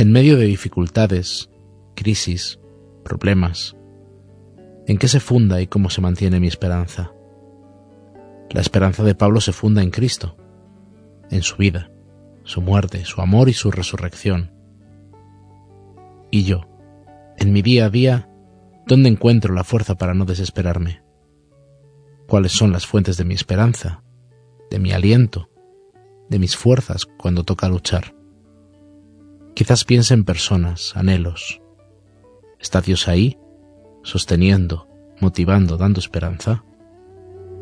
En medio de dificultades, crisis, problemas, ¿en qué se funda y cómo se mantiene mi esperanza? La esperanza de Pablo se funda en Cristo, en su vida, su muerte, su amor y su resurrección. Y yo, en mi día a día, ¿dónde encuentro la fuerza para no desesperarme? ¿Cuáles son las fuentes de mi esperanza, de mi aliento, de mis fuerzas cuando toca luchar? Quizás piense en personas, anhelos. ¿Está Dios ahí, sosteniendo, motivando, dando esperanza?